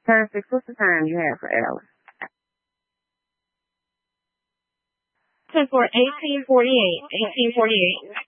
Perfect. What's the time you have for Alice? 10 for 1848. 1848.